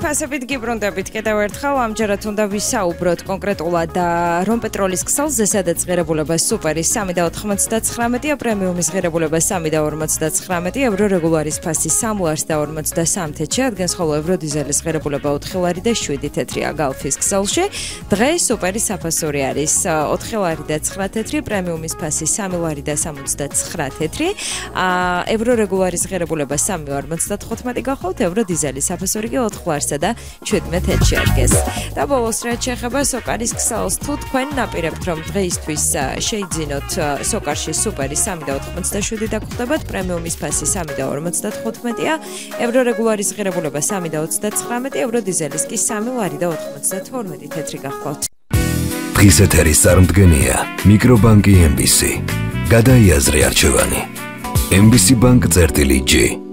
უფასებით გიბრუნდებით კიდევ ერთხელ ამჯერად უნდა ვისაუბროთ კონკრეტულად რომ პეტროლის ქსელზე სადაც ღირებულება სუპერის 3.99 პრემიუმის ღირებულება 3.59 ევრო რეგულარის ფასი 3 ლარს და 53 თეთრში ადგენს, ხოლო ევრო დიზელის ღირებულება 4 ლარი და 7 თეთრია გალფის ქსელში. დღეს სუპერის საფასური არის 4 ლარი და 9 თეთრი, პრემიუმის ფასი 3 ლარი და 69 თეთრი, ევრო რეგულარის ღირებულება 3.55 გახავთ, ევრო დიზელის საფასური კი 4 ლარსა და 17 თეთრში ადგეს. და ბოლოს რაც შეეხება სოკარის ქსელს, თუ თქვენ ნაპირებთ რომ დღეისთვის შეიძინოთ სოკარში სუპერი 3.87 დაგხვდებათ, პრემიუმის ფასი 3.55-ია, ევრო რეგულარის ღირებულება 3.39, ევრო დიზელის კი 3 ლარი და 92 თეთრი გახავთ. დღის ეთერის წარმდგენია მიკრობანკი MBC. გადაიაზრე არჩევანი. MBC Bank წერტილი G.